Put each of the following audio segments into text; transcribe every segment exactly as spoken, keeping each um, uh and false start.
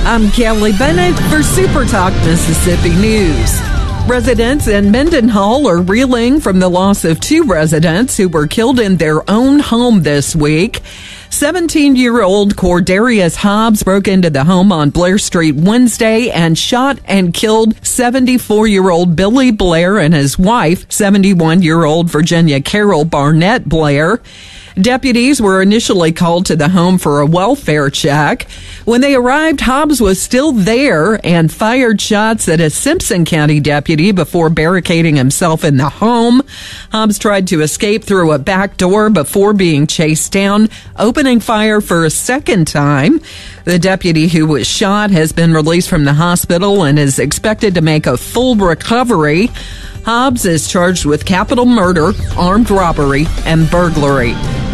I'm Kelly Bennett for Super Talk Mississippi News. Residents in Mendenhall are reeling from the loss of two residents who were killed in their own home this week. seventeen-year-old Cordarius Hobbs broke into the home on Blair Street Wednesday and shot and killed seventy-four-year-old Billy Blair and his wife, seventy-one-year-old Virginia Carol Barnett Blair. Deputies were initially called to the home for a welfare check. When they arrived, Hobbs was still there and fired shots at a Simpson County deputy before barricading himself in the home. Hobbs tried to escape through a back door before being chased down, opening fire for a second time. The deputy who was shot has been released from the hospital and is expected to make a full recovery. Hobbs is charged with capital murder, armed robbery, and burglary.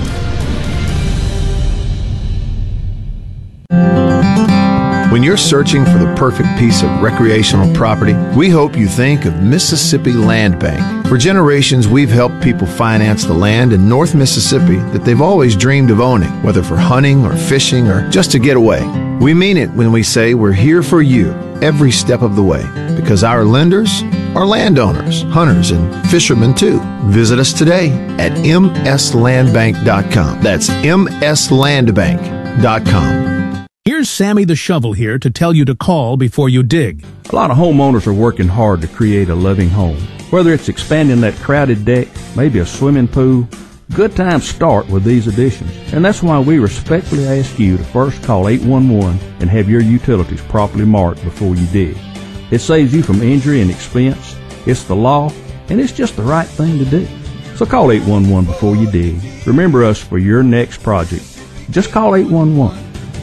When you're searching for the perfect piece of recreational property, we hope you think of Mississippi Land Bank. For generations, we've helped people finance the land in North Mississippi that they've always dreamed of owning, whether for hunting or fishing or just to get away. We mean it when we say we're here for you every step of the way, because our lenders are landowners, hunters, and fishermen too. Visit us today at m s land bank dot com. That's m s land bank dot com. Here's Sammy the Shovel here to tell you to call before you dig. A lot of homeowners are working hard to create a loving home. Whether it's expanding that crowded deck, maybe a swimming pool, good times start with these additions. And that's why we respectfully ask you to first call eight one one and have your utilities properly marked before you dig. It saves you from injury and expense. It's the law, and it's just the right thing to do. So call eight one one before you dig. Remember us for your next project. Just call eight one one.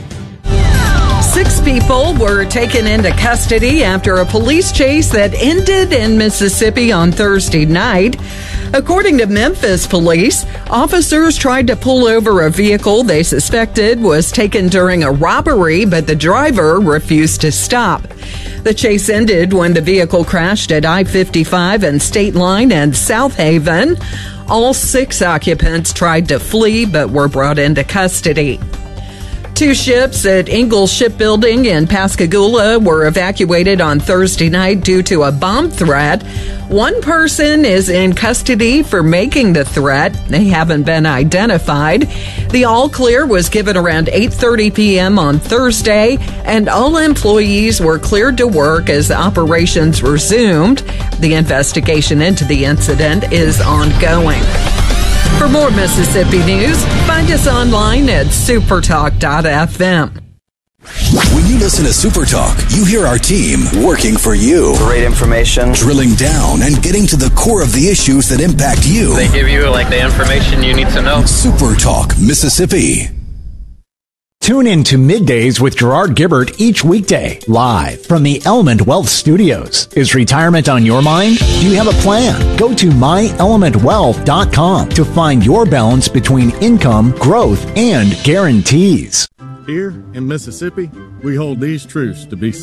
Six people were taken into custody after a police chase that ended in Mississippi on Thursday night. According to Memphis police, officers tried to pull over a vehicle they suspected was taken during a robbery, but the driver refused to stop. The chase ended when the vehicle crashed at I fifty-five and State Line in South Haven. All six occupants tried to flee but were brought into custody. Two ships at Ingalls Shipbuilding in Pascagoula were evacuated on Thursday night due to a bomb threat. One person is in custody for making the threat. They haven't been identified. The all clear was given around eight thirty p.m. on Thursday, and all employees were cleared to work as operations resumed. The investigation into the incident is ongoing. For more Mississippi news, find us online at supertalk dot f m. When you listen to Super Talk, you hear our team working for you. Great information. Drilling down and getting to the core of the issues that impact you. They give you like the information you need to know. Super Talk Mississippi. Tune in to Middays with Gerard Gibbert each weekday, live from the Element Wealth Studios. Is retirement on your mind? Do you have a plan? Go to my element wealth dot com to find your balance between income, growth, and guarantees. Here in Mississippi, we hold these truths to be